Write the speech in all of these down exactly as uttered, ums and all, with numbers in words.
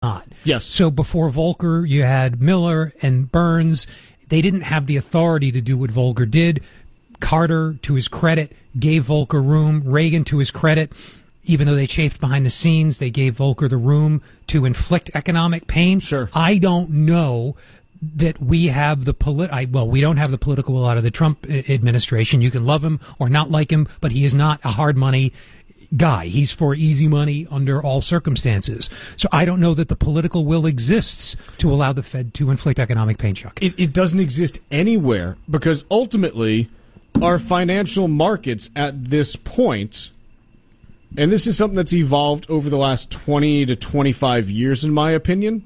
not. Yes. So before Volcker, you had Miller and Burns. They didn't have the authority to do what Volcker did. Carter, to his credit, gave Volcker room. Reagan, to his credit, even though they chafed behind the scenes, they gave Volcker the room to inflict economic pain. Sure. I don't know that we have the polit. I, well, we don't have the political will out of the Trump administration. You can love him or not like him, but he is not a hard money guy. He's for easy money under all circumstances. So I don't know that the political will exists to allow the Fed to inflict economic pain, Chuck. It, it doesn't exist anywhere because ultimately our financial markets at this point, and this is something that's evolved over the last twenty to twenty-five years, in my opinion,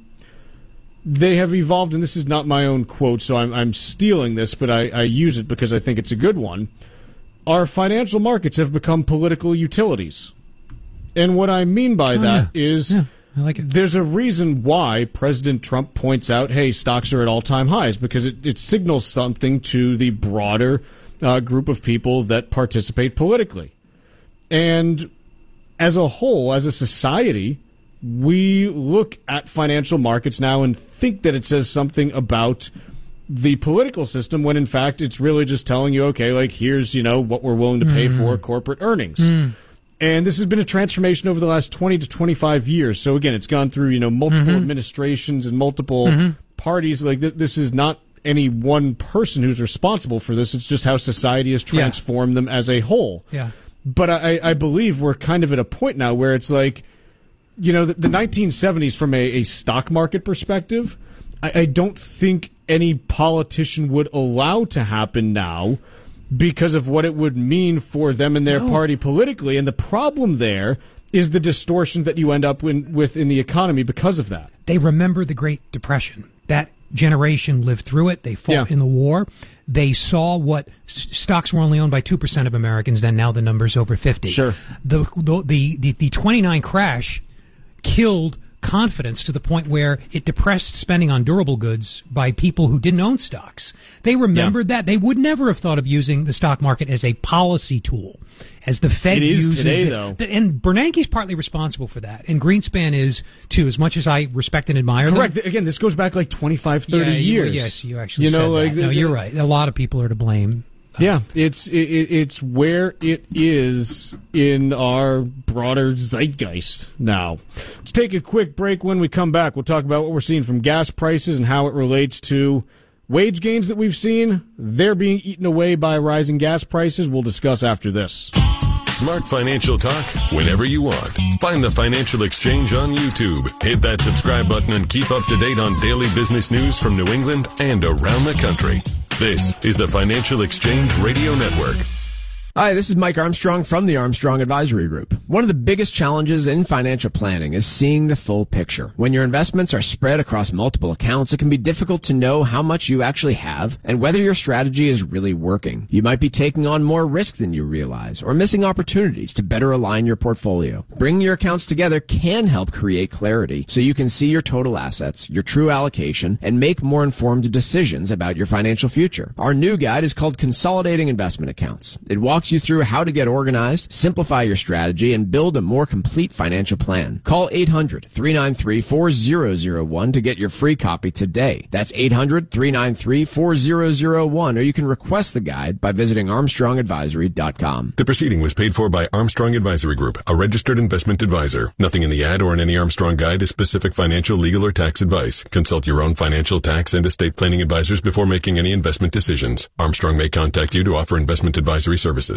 they have evolved, and this is not my own quote, so I'm, I'm stealing this, but I, I use it because I think it's a good one. Our financial markets have become political utilities. And what I mean by oh, that yeah. is yeah, I like it. There's a reason why President Trump points out, hey, stocks are at all-time highs, because it, it signals something to the broader uh, group of people that participate politically. And as a whole, as a society, we look at financial markets now and think that it says something about the political system when, in fact, it's really just telling you, okay, like, here's, you know, what we're willing to pay mm. for corporate earnings. Mm. And this has been a transformation over the last twenty to twenty-five years. So, again, it's gone through, you know, multiple mm-hmm. administrations and multiple mm-hmm. parties. Like, th- this is not any one person who's responsible for this. It's just how society has transformed yeah. them as a whole. Yeah. But I, I believe we're kind of at a point now where it's like, you know, the, the nineteen seventies from a, a stock market perspective, I, I don't think any politician would allow to happen now because of what it would mean for them and their no. party politically. And the problem there is the distortion that you end up in, with in the economy because of that. They remember the Great Depression. That generation lived through it. They fought yeah. in the war. They saw what s- stocks were only owned by two percent of Americans. Then now the number's over fifty. Sure. The, the, the, the, the twenty-nine crash killed confidence to the point where it depressed spending on durable goods by people who didn't own stocks. They remembered yeah. that. They would never have thought of using the stock market as a policy tool, as the Fed it is uses today, it. Though. And Bernanke's partly responsible for that. And Greenspan is, too, as much as I respect and admire Correct. them. Again, this goes back like twenty-five, thirty yeah, you, years. Yes, you actually you said know, like that. The, no, the, you're right. A lot of people are to blame. Yeah, it's it, it's where it is in our broader zeitgeist now. Let's take a quick break. When we come back, we'll talk about what we're seeing from gas prices and how it relates to wage gains that we've seen. They're being eaten away by rising gas prices. We'll discuss after this. Smart financial talk whenever you want. Find the Financial Exchange on YouTube. Hit that subscribe button and keep up to date on daily business news from New England and around the country. This is the Financial Exchange Radio Network. Hi, this is Mike Armstrong from the Armstrong Advisory Group. One of the biggest challenges in financial planning is seeing the full picture. When your investments are spread across multiple accounts, it can be difficult to know how much you actually have and whether your strategy is really working. You might be taking on more risk than you realize or missing opportunities to better align your portfolio. Bringing your accounts together can help create clarity so you can see your total assets, your true allocation, and make more informed decisions about your financial future. Our new guide is called Consolidating Investment Accounts. It walks you through how to get organized, simplify your strategy, and build a more complete financial plan. Call eight hundred, three nine three, four zero zero one to get your free copy today. That's eight hundred, three nine three, four zero zero one, or you can request the guide by visiting armstrong advisory dot com. The proceeding was paid for by Armstrong Advisory Group, a registered investment advisor. Nothing in the ad or in any Armstrong guide is specific financial, legal, or tax advice. Consult your own financial, tax, and estate planning advisors before making any investment decisions. Armstrong may contact you to offer investment advisory services.